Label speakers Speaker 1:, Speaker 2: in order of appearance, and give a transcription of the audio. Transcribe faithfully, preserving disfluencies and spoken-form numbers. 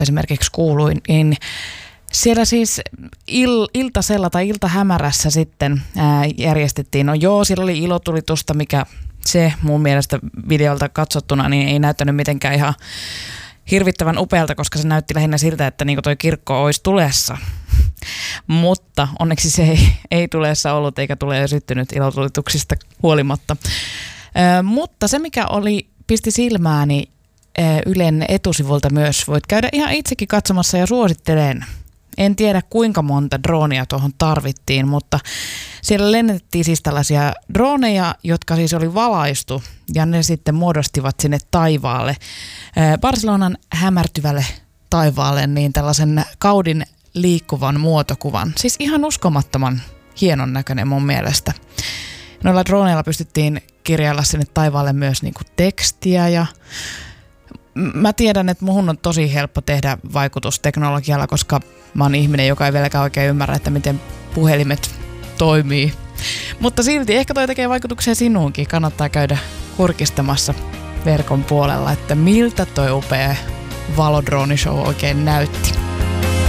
Speaker 1: esimerkiksi kuuluin, niin siellä siis il, iltasella tai iltahämärässä sitten ää, järjestettiin, no joo, siellä oli ilotulitusta, mikä se mun mielestä videolta katsottuna niin ei näyttänyt mitenkään ihan hirvittävän upealta, koska se näytti lähinnä siltä, että niin toi kirkko olisi tulessa. Mutta onneksi se ei, ei tulessa ollut eikä tule jo syttynyt ilotulituksista huolimatta. Ö, mutta se, mikä oli, pisti silmääni ö, Ylen etusivulta myös, voit käydä ihan itsekin katsomassa ja suosittelen. En tiedä kuinka monta droonia tuohon tarvittiin, mutta siellä lennettiin siis tällaisia droneja, jotka siis oli valaistu ja ne sitten muodostivat sinne taivaalle, Barcelonan hämärtyvälle taivaalle, niin tällaisen kaudin liikkuvan muotokuvan. Siis ihan uskomattoman hienon näköinen mun mielestä. Noilla droneilla pystyttiin kirjailla sinne taivaalle myös niinku tekstiä ja mä tiedän, että muhun on tosi helppo tehdä vaikutusteknologialla, koska mä oon ihminen, joka ei vieläkään oikein ymmärrä, että miten puhelimet toimii. Mutta silti ehkä toi tekee vaikutuksia sinuunkin. Kannattaa käydä kurkistamassa verkon puolella, että miltä toi upea valodroonishow oikein näytti.